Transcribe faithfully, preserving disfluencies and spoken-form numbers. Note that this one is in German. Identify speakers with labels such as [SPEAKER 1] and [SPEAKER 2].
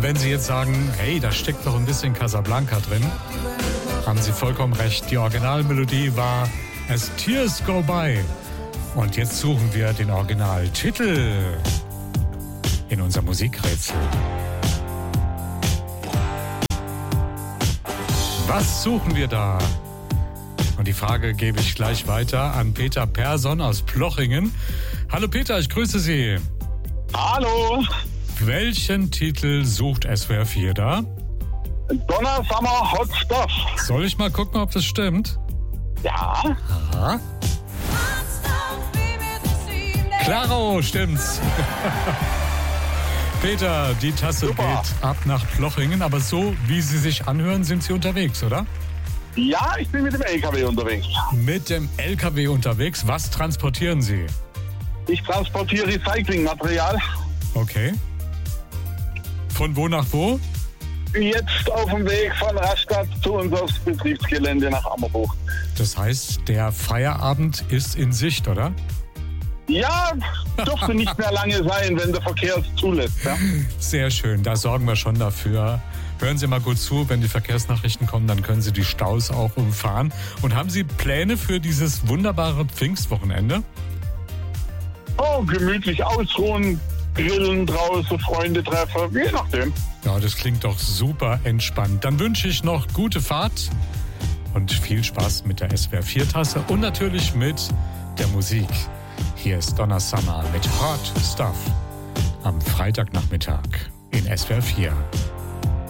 [SPEAKER 1] Und wenn Sie jetzt sagen, hey, da steckt doch ein bisschen Casablanca drin, haben Sie vollkommen recht. Die Originalmelodie war As Tears Go By. Und jetzt suchen wir den Originaltitel in unser Musikrätsel. Was suchen wir da? Und die Frage gebe ich gleich weiter an Peter Persson aus Plochingen. Hallo Peter, ich grüße Sie.
[SPEAKER 2] Hallo.
[SPEAKER 1] Welchen Titel sucht S W R vier da?
[SPEAKER 2] Donna Summer Hot Stuff.
[SPEAKER 1] Soll ich mal gucken, ob das stimmt?
[SPEAKER 2] Ja.
[SPEAKER 1] Aha. Klaro, stimmt's. Peter, die Tasse
[SPEAKER 2] Super.
[SPEAKER 1] geht ab nach Plochingen, aber so wie Sie sich anhören, sind Sie unterwegs, oder?
[SPEAKER 2] Ja, ich bin mit dem L K W unterwegs.
[SPEAKER 1] Mit dem L K W unterwegs. Was transportieren Sie?
[SPEAKER 2] Ich transportiere Recyclingmaterial.
[SPEAKER 1] Okay. Von wo nach wo?
[SPEAKER 2] Jetzt auf dem Weg von Rastatt zu unserem Betriebsgelände nach Ammerbuch.
[SPEAKER 1] Das heißt, der Feierabend ist in Sicht, oder?
[SPEAKER 2] Ja, dürfte nicht mehr lange sein, wenn der Verkehr es zulässt. Ja?
[SPEAKER 1] Sehr schön, da sorgen wir schon dafür. Hören Sie mal gut zu, wenn die Verkehrsnachrichten kommen, dann können Sie die Staus auch umfahren. Und haben Sie Pläne für dieses wunderbare Pfingstwochenende?
[SPEAKER 2] Oh, gemütlich ausruhen, grillen draußen, Freunde treffen, je nachdem.
[SPEAKER 1] Ja, das klingt doch super entspannt. Dann wünsche ich noch gute Fahrt und viel Spaß mit der S W R vier Tasse und natürlich mit der Musik. Hier ist Donna Summer mit Hot Stuff am Freitagnachmittag in S W R vier.